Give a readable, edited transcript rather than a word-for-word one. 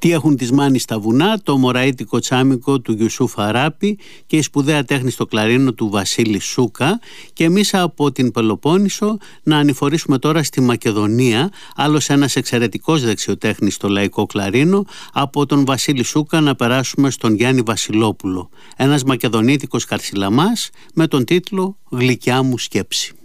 Τι έχουν τισμάνει στα βουνά, το μωραΐτικο τσάμικο του Γιουσούφ Αράπη και η σπουδαία τέχνη στο κλαρίνο του Βασίλη Σούκα. Και εμείς από την Πελοπόννησο να ανηφορήσουμε τώρα στη Μακεδονία, άλλος ένας εξαιρετικός δεξιοτέχνης στο λαϊκό κλαρίνο, από τον Βασίλη Σούκα να περάσουμε στον Γιάννη Βασιλόπουλο, ένας μακεδονίτικος καρσιλαμάς με τον τίτλο «Γλυκιά μου σκέψη».